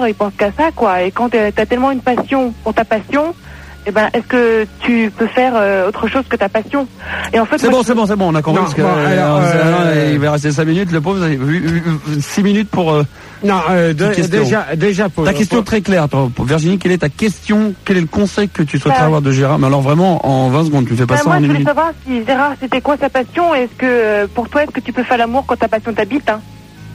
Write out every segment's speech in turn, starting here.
il pense qu'à ça, quoi. Et quand t'as tellement une passion pour ta passion, eh ben, est-ce que tu peux faire autre chose que ta passion? Et en fait, c'est bon, on a compris. Parce que, il va rester 5 minutes, le pauvre, vous avez vu 6 minutes pour... déjà pour... Ta question très claire, toi, Virginie, quelle est ta question? Quel est le conseil que tu souhaiterais avoir de Gérard? Mais alors vraiment, en 20 secondes, tu fais pas ça en une minute. Moi, je voulais savoir si Gérard, c'était quoi sa passion? Est-ce que, pour toi, est-ce que tu peux faire l'amour quand ta passion t'habite, hein?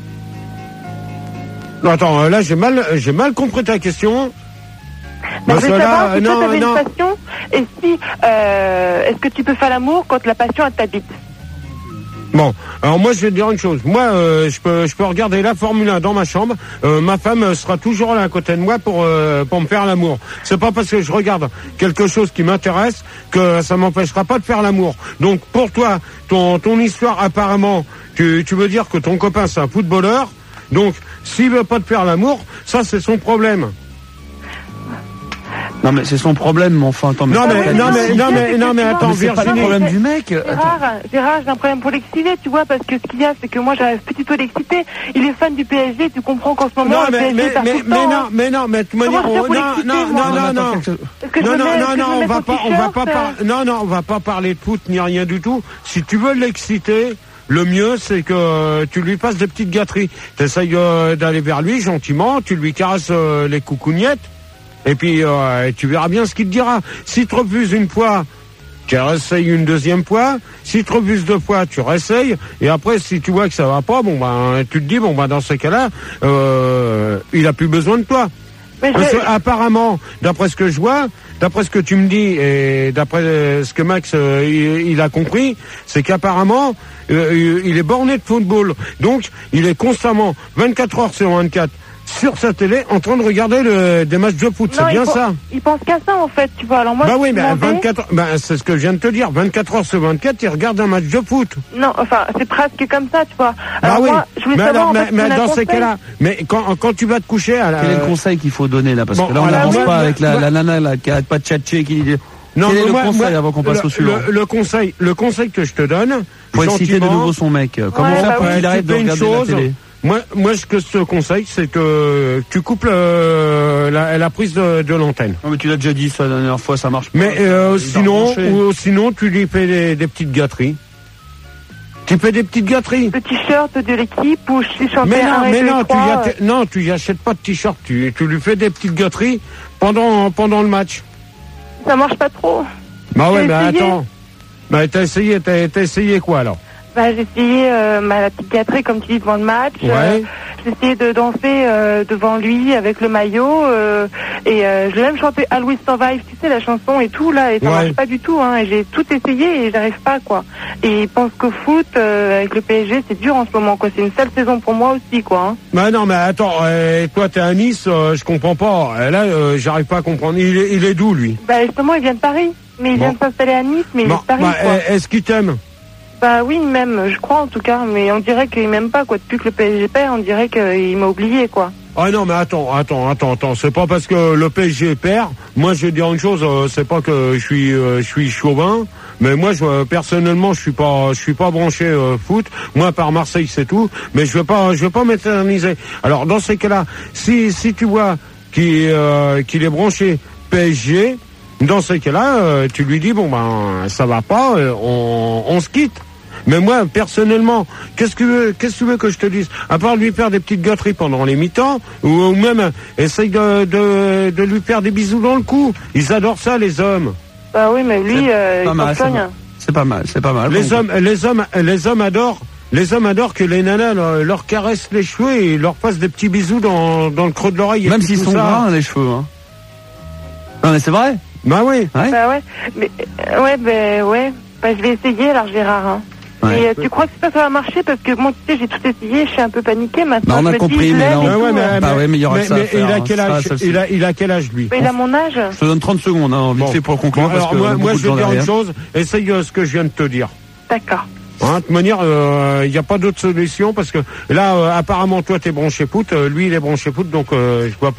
Non, attends, là, j'ai mal compris ta question. Je veux savoir si toi t'avais une passion, et si est-ce que tu peux faire l'amour quand la passion elle t'habite? Bon, alors moi je vais te dire une chose. Moi, je peux regarder la Formule 1 dans ma chambre. Ma femme sera toujours là à côté de moi pour me faire l'amour. C'est pas parce que je regarde quelque chose qui m'intéresse que ça m'empêchera pas de faire l'amour. Donc pour toi, ton histoire apparemment, tu veux dire que ton copain c'est un footballeur. Donc s'il veut pas te faire l'amour, ça c'est son problème. Non mais c'est son problème, mais enfin attends. Non mais attends, c'est pas le problème du mec. Gérard, j'ai un problème pour l'exciter, tu vois, parce que ce qu'il y a, c'est que moi j'arrive petit peu l'exciter. Il est fan du PSG, tu comprends qu'en ce moment le PSG perd tout le temps. On va pas parler de foot ni rien du tout. Si tu veux l'exciter, le mieux, c'est que tu lui passes des petites gâteries. T'essayes d'aller vers lui gentiment, tu lui caresses les coucougnettes. Et puis, tu verras bien ce qu'il te dira. Si tu refuses une fois, tu réessayes une deuxième fois. Si tu refuses 2 fois, tu réessayes. Et après, si tu vois que ça va pas, tu te dis, dans ce cas-là, il a plus besoin de toi. Parce que, apparemment, d'après ce que je vois, d'après ce que tu me dis, et d'après ce que Max, il a compris, c'est qu'apparemment, il est borné de football. Donc, il est constamment, 24 heures sur 24, sur sa télé en train de regarder des matchs de foot, c'est bien ça. Il pense qu'à ça en fait, tu vois. Alors moi, c'est ce que je viens de te dire, 24 heures sur 24, il regarde un match de foot. Non, enfin, c'est presque comme ça, tu vois. Alors moi, je voulais savoir mais dans ces cas-là, mais quand tu vas te coucher à la... Quel est le conseil qu'il faut donner là? Parce que là, on n'avance pas avec la nana là, qui arrête pas de tchatcher, qui dit... Non, quel est le conseil avant qu'on passe au suivant? Le conseil que je te donne... Pour exciter de nouveau son mec. Comment ça pour qu'il arrête de regarder la télé? Moi, ce que je te conseille, c'est que tu coupes la prise de l'antenne. Non, mais tu l'as déjà dit ça la dernière fois, ça marche pas. Mais sinon, tu lui fais des petites gâteries. Tu fais des petites gâteries. Le t-shirt de l'équipe ou je chantais tu y achètes pas de t-shirt. Tu lui fais des petites gâteries pendant le match. Ça marche pas trop. Bah ouais, mais attends. Bah t'as essayé quoi alors? J'ai essayé la petite gâterie comme tu dis devant le match. Ouais. J'ai essayé de danser devant lui avec le maillot et je l'ai même chanté Always Survive, tu sais la chanson et tout là et ça marche pas du tout hein. Et j'ai tout essayé et j'arrive pas quoi. Et il pense qu'au foot avec le PSG c'est dur en ce moment quoi. C'est une sale saison pour moi aussi quoi. Hein. Bah non mais attends, toi t'es à Nice, je comprends pas. Là j'arrive pas à comprendre. Il est d'où lui? Bah justement il vient de Paris, mais il vient de s'installer à Nice, mais il est de Paris quoi. Est-ce qu'il t'aime? Bah oui, il m'aime, je crois en tout cas, mais on dirait qu'il m'aime pas quoi. Depuis que le PSG perd, on dirait qu'il m'a oublié quoi. Ah non mais attends, c'est pas parce que le PSG perd. Moi je vais dire une chose, c'est pas que je suis chauvin, mais moi personnellement je suis pas branché foot. Moi par Marseille c'est tout, mais je veux pas m'éterniser. Alors dans ces cas-là, si tu vois qu'il est branché PSG, dans ces cas-là, tu lui dis ça va pas, on se quitte. Mais moi, personnellement, qu'est-ce que tu veux que je te dise? À part lui faire des petites gâteries pendant les mi-temps, ou même essaye de lui faire des bisous dans le cou. Ils adorent ça, les hommes. Bah oui, mais lui, c'est pas mal. Les hommes adorent que les nanas leur caressent les cheveux et leur fassent des petits bisous dans le creux de l'oreille. Même s'ils sont gras, les cheveux. Hein. Non mais c'est vrai. Bah oui. Ouais. Bah ouais. Mais Bah je vais essayer alors Gérard. Hein. Ouais. Et tu crois que ça va marcher parce que moi tu sais j'ai tout essayé, je suis un peu paniqué maintenant. Bah, on a compris, mais non. Mais il y aura ça. Mais il a quel âge? Il a quel âge lui? Il a mon âge. Je te donne 30 secondes, hein, vite fait pour conclure. Alors moi je vais dire une chose. Essaye ce que je viens de te dire. D'accord. De toute manière, il n'y a pas d'autre solution parce que là, apparemment, toi, t'es branché foot, lui, il est branché foot, donc je vois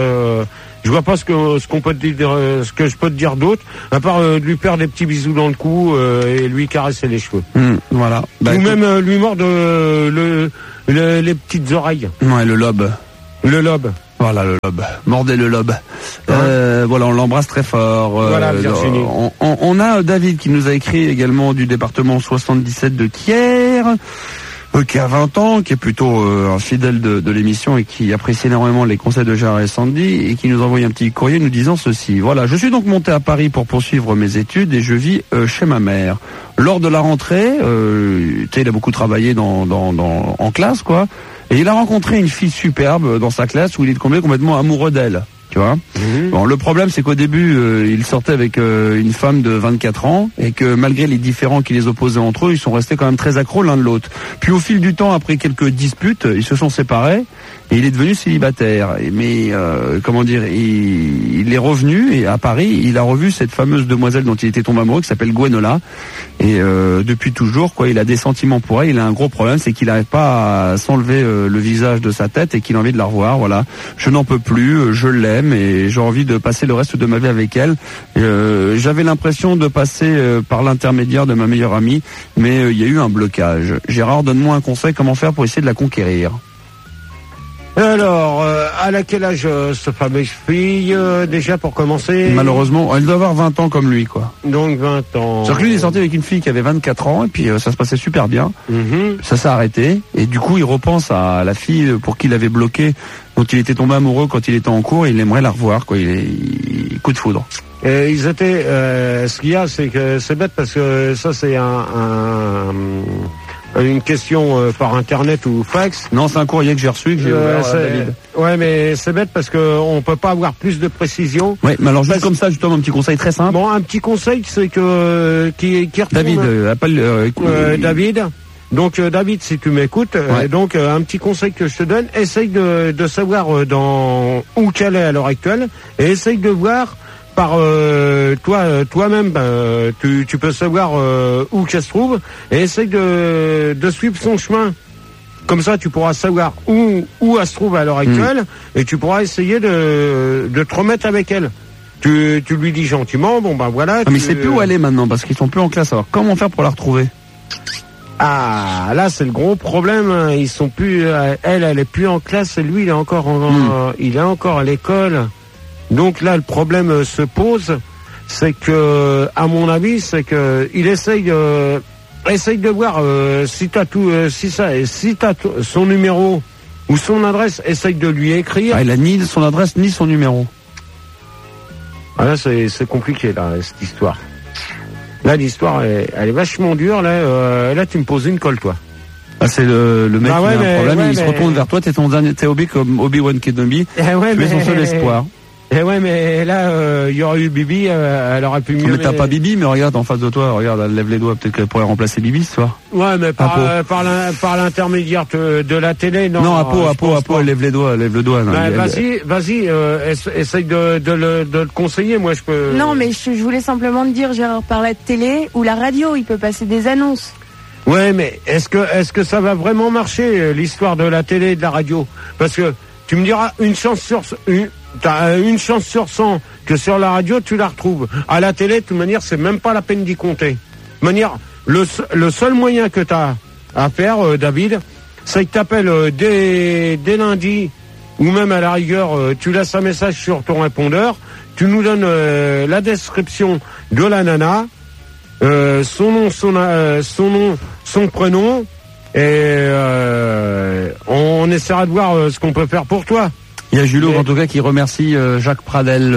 pas ce qu'on peut te dire, ce que je peux te dire d'autre, à part lui faire des petits bisous dans le cou et lui caresser les cheveux. Voilà. Ou même lui mordre les petites oreilles. Ouais, le lobe. Le lobe. Voilà le lobe, mordez le lobe. Voilà, on l'embrasse très fort. Voilà, Virginie. On a David qui nous a écrit également du département 77 de Thiers. Qui a 20 ans, qui est plutôt un fidèle de l'émission et qui apprécie énormément les conseils de Gérard et Sandy et qui nous envoie un petit courrier nous disant ceci. Voilà, je suis donc monté à Paris pour poursuivre mes études et je vis chez ma mère. Lors de la rentrée, il a beaucoup travaillé en classe, quoi, et il a rencontré une fille superbe dans sa classe où il est tombé complètement amoureux d'elle. Tu vois. Bon, le problème, c'est qu'au début, il sortait avec une femme de 24 ans et que malgré les différends qui les opposaient entre eux, ils sont restés quand même très accros l'un de l'autre. Puis au fil du temps, après quelques disputes, ils se sont séparés et il est devenu célibataire. Mais comment dire, il est revenu et à Paris, il a revu cette fameuse demoiselle dont il était tombé amoureux, qui s'appelle Gwenola. Et depuis toujours, quoi, il a des sentiments pour elle. Il a un gros problème, c'est qu'il n'arrive pas à s'enlever le visage de sa tête et qu'il a envie de la revoir. Voilà, je n'en peux plus, je l'aime. Et j'ai envie de passer le reste de ma vie avec elle. J'avais l'impression de passer par l'intermédiaire de ma meilleure amie, mais il y a eu un blocage. Gérard, donne-moi un conseil, comment faire pour essayer de la conquérir. Alors, à quel âge cette fameuse fille, déjà pour commencer? Malheureusement, elle doit avoir 20 ans comme lui, quoi. Donc 20 ans. C'est-à-dire que lui, il est sorti avec une fille qui avait 24 ans, et puis ça se passait super bien. Ça s'est arrêté, et du coup, il repense à la fille pour qui il avait bloqué, dont il était tombé amoureux quand il était en cours, et il aimerait la revoir, quoi. Il coup de foudre. Et ils étaient, ce qu'il y a, c'est que c'est bête parce que ça, c'est une question par internet ou fax. Non, c'est un courrier que j'ai reçu, que j'ai ouvert à David. Ouais, mais c'est bête parce que on peut pas avoir plus de précision. Ouais, mais alors juste comme ça, justement, un petit conseil très simple. Bon, un petit conseil, c'est que qui retourne, David, appelle David. Donc David, si tu m'écoutes, donc un petit conseil que je te donne, essaye de savoir où qu'elle est à l'heure actuelle et essaye de voir par toi-même, tu peux savoir où qu'elle se trouve et essaye de suivre son chemin. Comme ça, tu pourras savoir où elle se trouve à l'heure actuelle et tu pourras essayer de te remettre avec elle. Tu lui dis gentiment, bon ben voilà. Mais c'est plus où elle est maintenant parce qu'ils sont plus en classe. Alors comment faire pour la retrouver? Ah, là c'est le gros problème. Ils sont plus. Elle est plus en classe et lui il est encore il est encore à l'école. Donc là, le problème se pose, c'est que, à mon avis, c'est que il essaye de voir si t'as son numéro ou son adresse, essaye de lui écrire. Ah, il a ni son adresse ni son numéro. Ah là, c'est compliqué là cette histoire. Là, l'histoire, elle est vachement dure. Là, tu me poses une colle, toi. Ah, c'est le mec qui a un problème, il se retourne vers toi, t'es Obi-Wan Kenobi, tu es son seul espoir. Eh ouais, mais là, il y aurait eu Bibi, elle aurait pu mieux. Mais t'as pas Bibi, mais regarde en face de toi, regarde, elle lève les doigts, peut-être qu'elle pourrait remplacer Bibi ce soir. Ouais, mais par l'intermédiaire de la télé, non. Non, Apo, elle lève les doigts, lève le doigt. Non, vas-y, essaye de le conseiller, moi je peux. Non, mais je voulais simplement te dire, Gérard, par la télé ou la radio, il peut passer des annonces. Ouais, mais est-ce que ça va vraiment marcher, l'histoire de la télé et de la radio? Parce que, tu me diras, t'as une chance sur 100 que sur la radio tu la retrouves. À la télé, de toute manière, c'est même pas la peine d'y compter. De toute manière, le seul moyen que t'as à faire, David, c'est que t'appelles dès lundi, ou même à la rigueur, tu laisses un message sur ton répondeur, tu nous donnes la description de la nana, son nom, son prénom, et on essaiera de voir ce qu'on peut faire pour toi. Il y a Julot en tout cas qui remercie Jacques Pradel.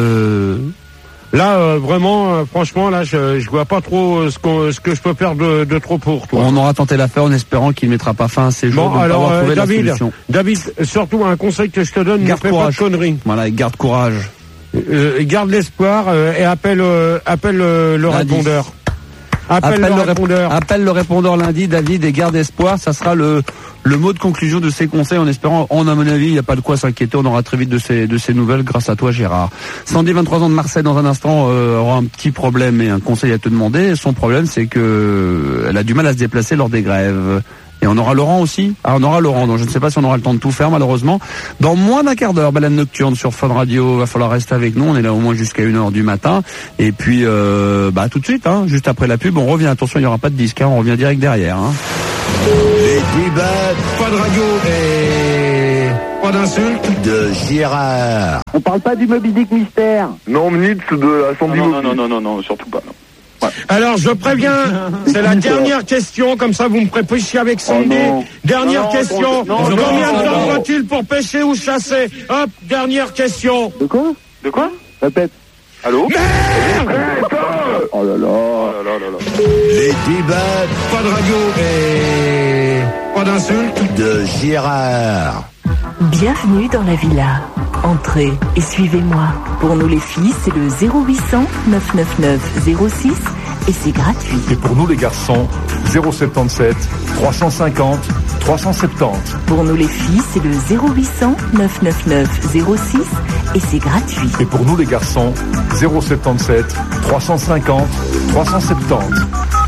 Là, vraiment, franchement, là, je vois pas trop ce que je peux faire de trop pour toi. On aura tenté l'affaire en espérant qu'il mettra pas fin à ses jours. Bon, alors, David, surtout un conseil que je te donne, ne fais pas de conneries. Voilà, garde courage. Garde l'espoir et appelle le répondeur. Appelle le répondeur lundi, David, et garde espoir. Ça sera le mot de conclusion de ces conseils en espérant, à mon avis, il n'y a pas de quoi s'inquiéter. On aura très vite de ces nouvelles grâce à toi, Gérard. Sandy, 23 ans de Marseille, dans un instant, aura un petit problème et un conseil à te demander. Son problème, c'est que elle a du mal à se déplacer lors des grèves. Et on aura Laurent aussi. Ah, on aura Laurent, donc je ne sais pas si on aura le temps de tout faire, malheureusement. Dans moins d'un quart d'heure, balade nocturne sur Fun Radio. Va falloir rester avec nous. On est là au moins jusqu'à 1h du matin. Et puis, tout de suite, juste après la pub, on revient. Attention, il n'y aura pas de disque, on revient direct derrière. Les plus bad, Fun Radio. Et Pas d'insulte. De Gérard. On parle pas du Moby Dick mystère. Non, Nitz de la Sandy Moby. Non, surtout pas. Non. Ouais. Alors, je préviens, c'est la dernière question, comme ça vous me ferez pêcher avec Sandy. Dernière question. Combien de temps faut-il pour pêcher ou chasser? Hop, dernière question. De quoi? Répète. Allô? Merde! Oh là là. Les débats. Pas de radio et pas d'insulte. De Gérard. Bienvenue dans la villa. Entrez et suivez-moi. Pour nous les filles, c'est le 0800 999 06 et c'est gratuit. Et pour nous les garçons, 077 350 370. Pour nous les filles, c'est le 0800 999 06 et c'est gratuit. Et pour nous les garçons, 077 350 370.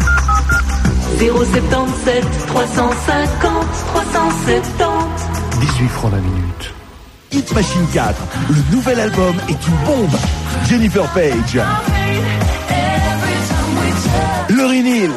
077 350 370. 18 francs la minute. Hit Machine 4, le nouvel album est une bombe. Jennifer Page. Lauryn Hill.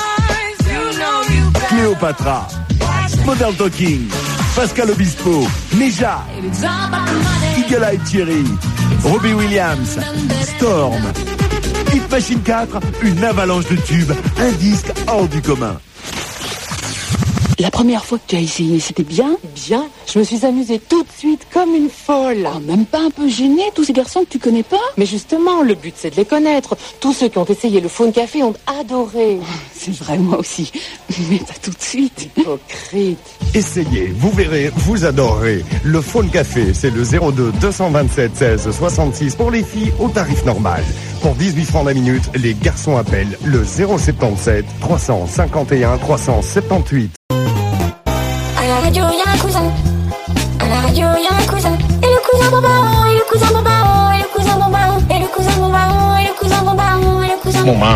Cléopatra. Modern Talking. Pascal Obispo. Neja. Eagle Eye Cherry. Robbie Williams. Storm. Hit Machine 4, une avalanche de tubes. Un disque hors du commun. La première fois que tu as essayé, c'était bien? Bien. Je me suis amusée tout de suite comme une folle. Oh, même pas un peu gênée, tous ces garçons que tu connais pas? Mais justement, le but c'est de les connaître. Tous ceux qui ont essayé le Phone Café ont adoré. C'est vrai, moi aussi. Mais pas tout de suite. Hypocrite. Essayez, vous verrez, vous adorerez. Le Phone Café, c'est le 02 227 16 66 pour les filles au tarif normal. Pour 18 francs la minute, les garçons appellent le 077 351 378. À la radio, il y a un cousin. À la radio, il y a un cousin. Et le cousin Bombard, et le cousin Bombard, et le cousin Bombard, et le cousin Bombard, et le cousin Bombard, et le cousin Bombard.